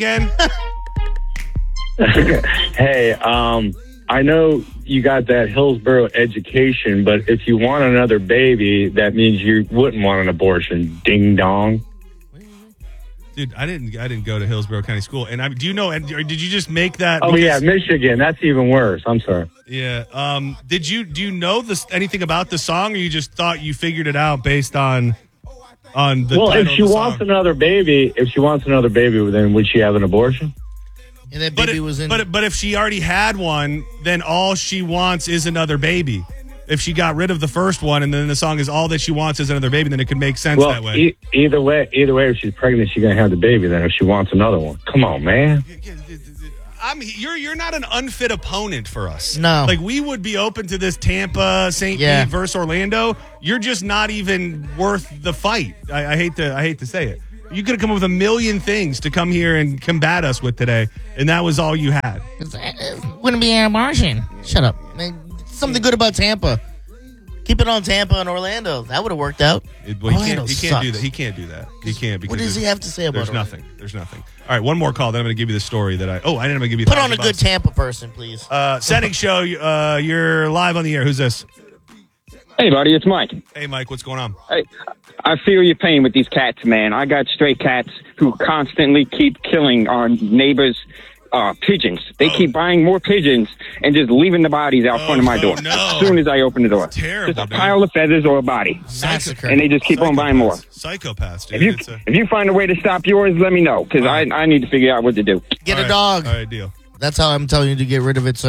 again? Hey, I know you got that Hillsborough education, but if you want another baby, that means you wouldn't want an abortion. Ding dong. Dude, I didn't go to Hillsborough County School, and do you know? And did you just make that? Oh yeah, Michigan. That's even worse. I'm sorry. Yeah. Do you know anything about the song, or you just thought you figured it out based on the? Well, title if she of the wants song? another baby, then would she have an abortion? And that baby was in. But if she already had one, then all she wants is another baby. If she got rid of the first one and then the song is all that she wants is another baby, then it could make sense that way. Either way, if she's pregnant, she's gonna have the baby. Then if she wants another one, come on, man. You're not an unfit opponent for us. No, like we would be open to this Tampa St. Pete versus Orlando. You're just not even worth the fight. I hate to say it. You could have come up with a million things to come here and combat us with today, and that was all you had. It wouldn't be an abortion. Shut up. Something good about Tampa. Keep it on Tampa and Orlando. That would have worked out. He can't do that. He can't do that. He can't. Because what does he have to say about it? There's nothing. All right, one more call. Then I'm going to give you the story that I didn't going to give you. Put on a good Tampa person, please. Setting show. You're live on the air. Who's this? Hey, buddy, it's Mike. Hey, Mike, what's going on? Hey, I feel your pain with these cats, man. I got stray cats who constantly keep killing our neighbors' pigeons. They keep buying more pigeons and just leaving the bodies out front of my door as soon as I open the door. It's terrible, just a pile of feathers or a body. Massacre. And they just keep on buying more. Psychopaths, dude. If you find a way to stop yours, let me know, because I need to figure out what to do. Get a dog. All right, deal. That's how I'm telling you to get rid of it, sir.